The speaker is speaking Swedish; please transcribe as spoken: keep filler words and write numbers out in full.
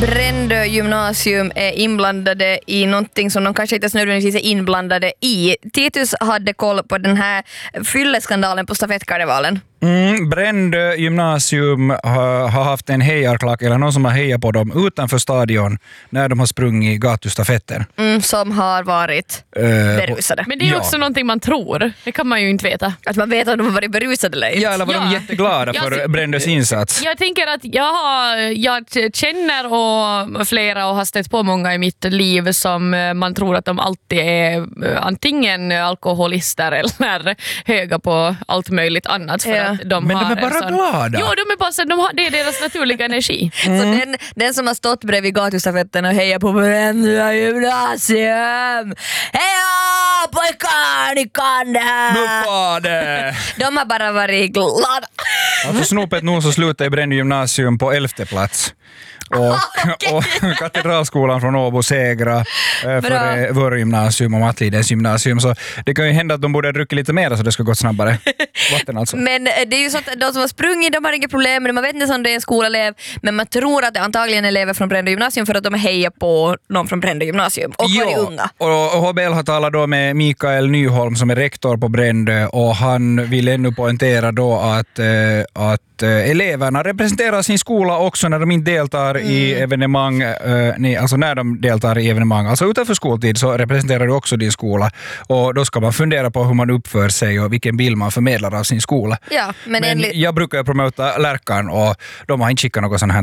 Brändö gymnasium är inblandade i någonting som de kanske inte nödvändigtvis är inblandade i. Titus hade koll på den här fylleskandalen på stafettkarnevalen. Mm, Brändö gymnasium har, har haft en hejarklack eller någon som har hejat på dem utanför stadion när de har sprungit gatustafetter. Mm, som har varit uh, berusade. Men det är ja. också någonting man tror. Det kan man ju inte veta. Att man vet om de har varit berusade eller inte. Ja, eller var ja. de jätteglada för jag, Brändös insats? Jag tänker att jag, har, jag känner och flera och har stött på många i mitt liv som man tror att de alltid är antingen alkoholister eller höga på allt möjligt annat. För ja. att de Men har de är bara sån, glada. Jo, de är bara så, de har, det är deras naturliga energi. Mm. Så den, den som har stått bredvid gatustafetten och hejar på Brändö gymnasium. Heja pojkar, ni kan det här! Nu var det! De har bara varit glada. Alltså snopet nog så slutade i Brändö gymnasium på elfte plats. Och, okay. och Katedralskolan från Åbo segra eh, för vår gymnasium och Mattlidens gymnasium. Så det kan ju hända att de borde dricka lite mer så det ska gå snabbare. Vatten alltså. Men det är ju så att de som har sprungit, de har inga problem. Man vet inte om det är en skolelev, men man tror att det antagligen är elever från Brändö gymnasium för att de hejar på någon från Brändö gymnasium och var jo, unga. Och, och H B L har talat då med Mikael Nyholm som är rektor på Brändö och han vill ännu poängtera då att, eh, att eh, eleverna representerar sin skola också när de inte deltar mm. i evenemang, eh, nej, alltså när de deltar i evenemang, alltså utanför skoltid så representerar du också din skola och då ska man fundera på hur man uppför sig och vilken bild man förmedlar av sin skola. Ja, men men enligt... jag brukar promota Lärkan och de har inte skickat något sånt här